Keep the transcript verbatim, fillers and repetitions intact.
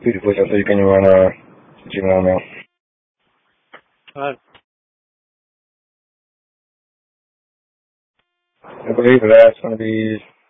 Beautiful. So you can run a Gmail mail. Uh, I believe that's going to be